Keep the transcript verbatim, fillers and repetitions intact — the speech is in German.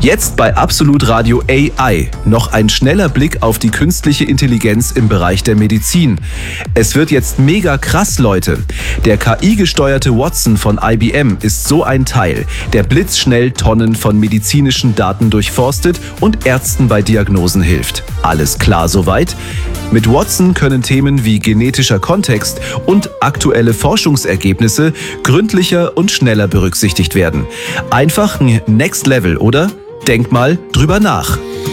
Jetzt bei Absolut Radio A I noch ein schneller Blick auf die künstliche Intelligenz im Bereich der Medizin. Es wird jetzt mega krass, Leute. Der K I-gesteuerte Watson von I B M ist so ein Teil, der blitzschnell Tonnen von medizinischen Daten durchforstet und Ärzten bei Diagnosen hilft. Alles klar soweit? Mit Watson können Themen wie genetischer Kontext und aktuelle Forschungsergebnisse gründlicher und schneller berücksichtigt werden. Einfach ein Next Level, oder? Denk mal drüber nach.